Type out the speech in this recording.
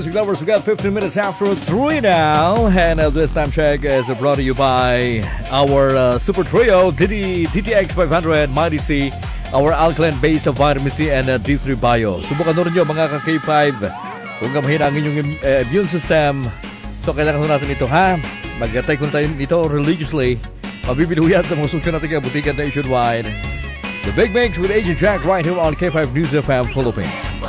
Music lovers, we got 15 minutes after 3 now, and this time check is brought to you by our super trio, DTX 500, Mighty C, our alkaline-based vitamin C and D3 Bio. Subukan nyo rin nyo mga ka-K5 kung mahina ang inyong immune system. So kailangan natin ito, ha? Mag-take ko tayo ito religiously. Mabibili yan sa mga susunod natin kabutikan nationwide. The Big Mix with Agent Jack right here on K5 News FM Philippines.